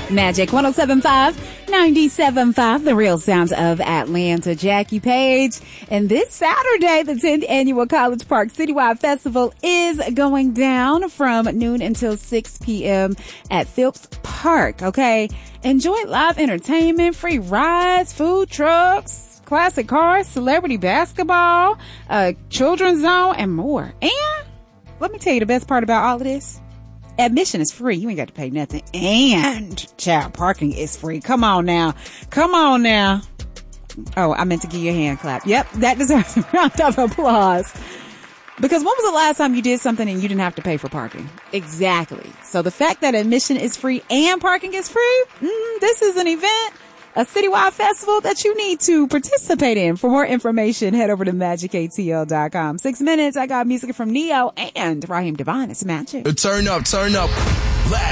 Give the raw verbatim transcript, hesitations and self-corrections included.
Magic one oh seven point five, ninety-seven point five, the real sounds of Atlanta. Jackie Page. And this Saturday, the tenth annual College Park Citywide Festival is going down from noon until six p.m. at Phillips Park. Okay. Enjoy live entertainment, free rides, food trucks, classic cars, celebrity basketball, uh, children's zone, and more. And let me tell you the best part about all of this. Admission is free. You ain't got to pay nothing. And child parking is free. Come on now. Come on now. Oh, I meant to give you a hand clap. Yep. That deserves a round of applause. Because when was the last time you did something and you didn't have to pay for parking? Exactly. So the fact that admission is free and parking is free, mm, this is an event, a citywide festival that you need to participate in. For more information, head over to magic a t l dot com. Six minutes. I got music from Neo and Raheem Devine. It's Magic. Turn up, turn up.